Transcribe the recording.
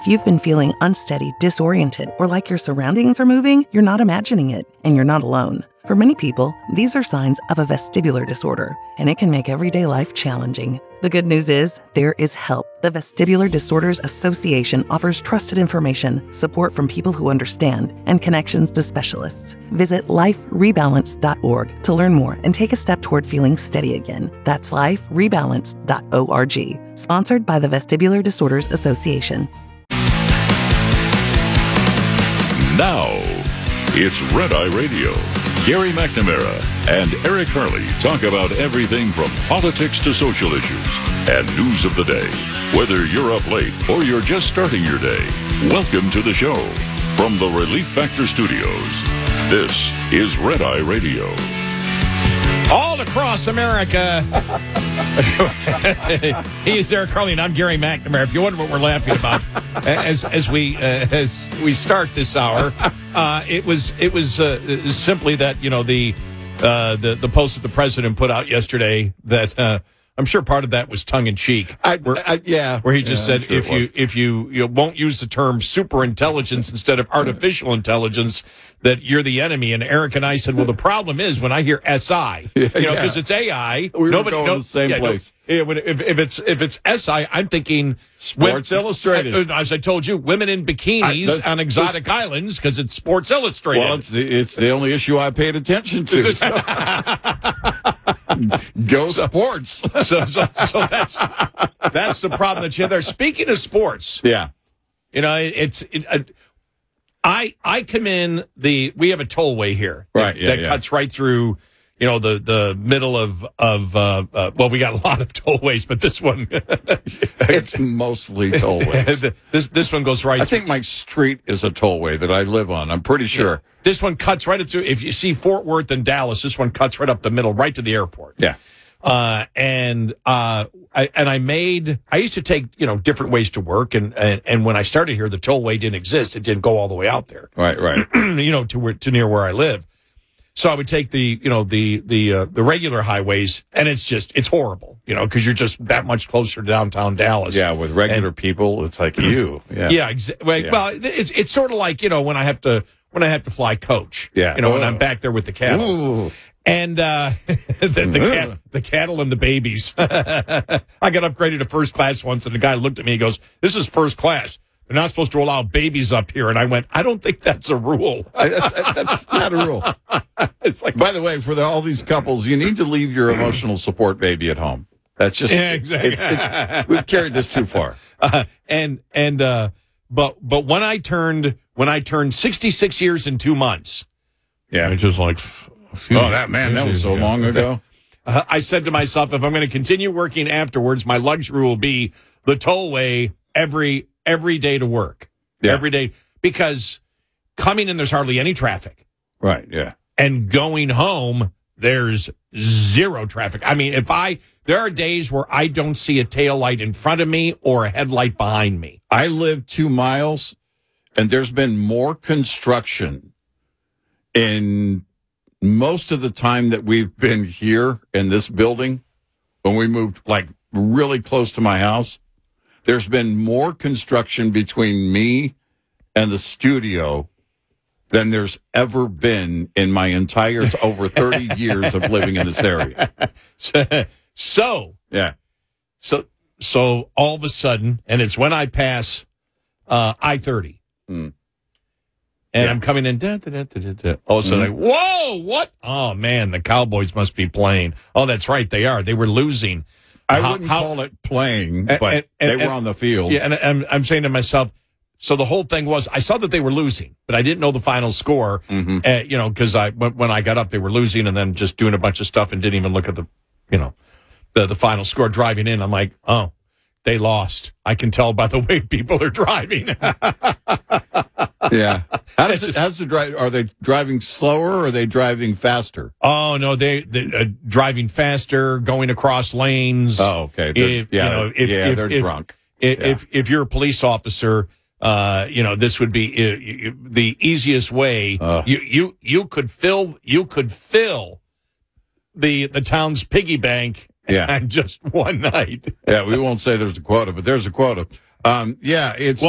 If you've been feeling unsteady, disoriented, or like your surroundings are moving, you're not imagining it, and you're not alone. For many people, these are signs of a vestibular disorder, and it can make everyday life challenging. The good news is, there is help. The Vestibular Disorders Association offers trusted information, support from people who understand, and connections to specialists. Visit liferebalance.org to learn more and take a step toward feeling steady again. That's liferebalance.org. Sponsored by the Vestibular Disorders Association. Now, it's Red Eye Radio. Gary McNamara and Eric Harley talk about everything from politics to social issues and news of the day. Whether you're up late or you're just starting your day, welcome to the show. From the Relief Factor Studios, this is Red Eye Radio. All across America. He is Eric Harley, and I'm Gary McNamara. If you wonder what we're laughing about as we start this hour, it was simply that the post that the president put out yesterday that I'm sure part of that was tongue in cheek. Where he just said if you won't use the term super intelligence instead of artificial intelligence, that you're the enemy. And Eric and I said, well, the problem is when I hear SI, because it's AI, nobody knows the same place. If it's SI, I'm thinking Sports Illustrated. As I told you, women in bikinis on exotic islands because it's Sports Illustrated. Well, it's the only issue I paid attention to. Go sports. So that's the problem that you have there. Speaking of sports, I come in we have a tollway here that cuts right through the middle of we got a lot of tollways, but this one it's mostly tollways. This one goes right. I think my street is a tollway that I live on. I'm pretty sure. Yeah. This one cuts right through. If you see Fort Worth and Dallas, this one cuts right up the middle, right to the airport. Yeah. I used to take, different ways to work. And when I started here, the tollway didn't exist. It didn't go all the way out there. Right. To near where I live. So I would take the regular highways, and it's horrible, because you're just that much closer to downtown Dallas. Yeah. With regular people, it's like you. Yeah. Yeah. Well, it's sort of like, when I have to fly coach. Yeah. When I'm back there with the cattle. Ooh. And the cattle and the babies. I got upgraded to first class once, and the guy looked at me and goes, "This is first class. They're not supposed to allow babies up here." And I went, "I don't think that's a rule." That's not a rule. It's like, by the way, for all these couples, you need to leave your emotional support baby at home. That's just exactly. We've carried this too far. But when I turned 66 years and 2 months, it's just like. That was so long ago. I said to myself, if I'm going to continue working afterwards, my luxury will be the tollway every day to work. Yeah. Every day. Because coming in, there's hardly any traffic. Right, yeah. And going home, there's zero traffic. I mean, there are days where I don't see a taillight in front of me or a headlight behind me. I live 2 miles, and there's been more construction in most of the time that we've been here in this building. When we moved really close to my house, there's been more construction between me and the studio than there's ever been in my entire over 30 years of living in this area. So all of a sudden, and it's when I pass I-30. And I'm coming in. All of a sudden, whoa, what? Oh, man, the Cowboys must be playing. Oh, that's right, they are. They were losing. I wouldn't call it playing, but they were on the field. Yeah, and I'm saying to myself, so the whole thing was, I saw that they were losing, but I didn't know the final score, because when I got up, they were losing and then just doing a bunch of stuff and didn't even look at the final score driving in. I'm like, oh, they lost. I can tell by the way people are driving. Yeah. How's the drive? Are they driving slower or are they driving faster? Oh, no, they driving faster, going across lanes. Oh, okay. They're drunk. If you're a police officer, this would be the easiest way. You could fill the town's piggy bank in just one night. Yeah, we won't say there's a quota, but there's a quota. It's